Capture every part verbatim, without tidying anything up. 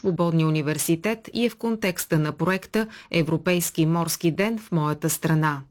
Свободния университет и е в контекста на проекта Европейски морски ден в моята страна.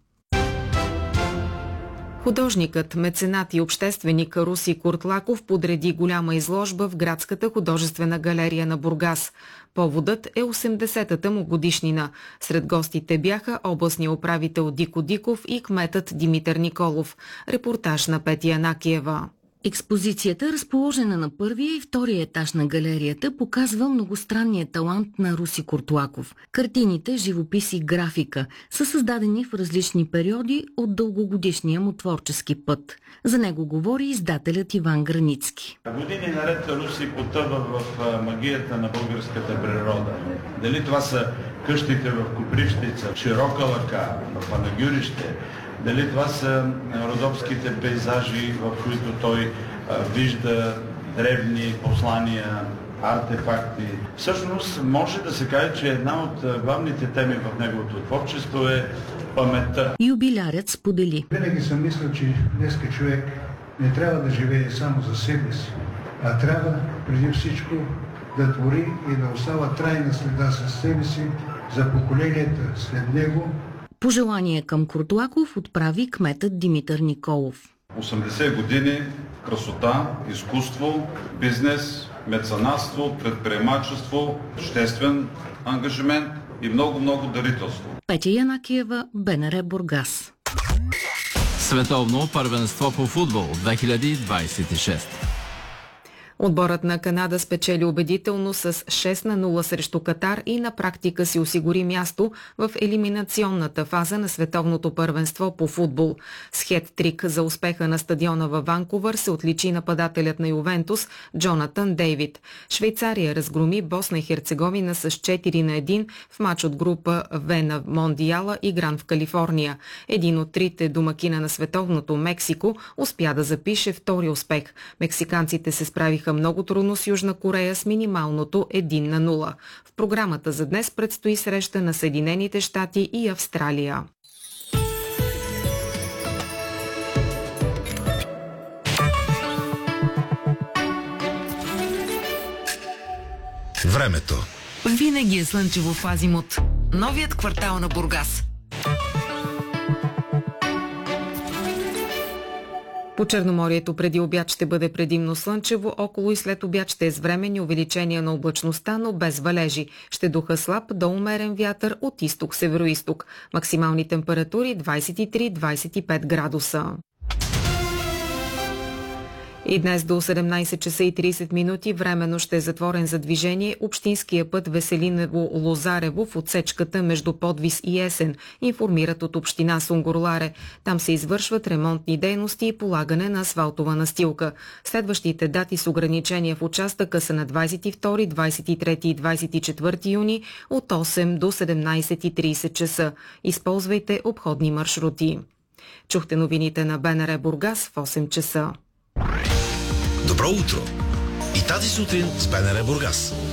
Художникът, меценат и общественик Руси Куртлаков подреди голяма изложба в Градската художествена галерия на Бургас. Поводът е осемдесетата му годишнина. Сред гостите бяха областният управител Дико Диков и кметът Димитър Николов. Репортаж на Петя Янакиева. Експозицията, разположена на първия и втория етаж на галерията, показва многостранния талант на Руси Куртлаков. Картините, живопис и графика са създадени в различни периоди от дългогодишния му творчески път. За него говори издателят Иван Границки. Години наред Руси потъва в магията на българската природа. Дали това са къщите в Копривщица, Широка лъка, в Панагюрище, дали това са родопските пейзажи, в които той а, вижда древни послания, артефакти. Всъщност може да се каже, че една от главните теми в неговото творчество е паметта. Юбилярят сподели. Винаги съм мислил, че днеска човек не трябва да живее само за себе си, а трябва преди всичко да твори и да остава трайна следа със себе си за поколенията след него. Пожелание към Куртлаков отправи кметът Димитър Николов. осемдесет години красота, изкуство, бизнес, меценатство, предприемачество, обществен ангажимент и много-много дарителство. Петя Янакиева, БНР Бургас. Световно първенство по футбол две хиляди двадесет и шеста. Отборът на Канада спечели убедително с шест на нула срещу Катар и на практика си осигури място в елиминационната фаза на световното първенство по футбол. С хет-трик за успеха на стадиона във Ванкувър се отличи нападателят на Ювентус Джонатан Дейвид. Швейцария разгроми Босна и Херцеговина с четири на едно в мач от група В на Мондиала, игран в Калифорния. Един от трите домакина на световното, Мексико, успя да запише втори успех. Мексиканците се справиха много трудно с Южна Корея с минималното едно на нула. В програмата за днес предстои среща на Съединените щати и Австралия. Времето. Винаги е слънчево в Азимут. Новият квартал на Бургас. По Черноморието преди обяд ще бъде предимно слънчево, около и след обяд ще е с временни увеличения на облачността, но без валежи. Ще духа слаб до умерен вятър от изток-североизток. Максимални температури двадесет и три до двадесет и пет градуса. И днес до седемнадесет часа и тридесет минути временно ще е затворен за движение общинския път Веселиново-Лозарево в отсечката между Подвис и Есен, информират от община Сунгурларе. Там се извършват ремонтни дейности и полагане на асфалтова настилка. Следващите дати с ограничения в участъка са на двадесет и втори, двадесет и трети и двадесет и четвърти юни от осем до седемнадесет и тридесет часа. Използвайте обходни маршрути. Чухте новините на БНР Бургас в осем часа. Добро утро! И тази сутрин с БНР Бургас.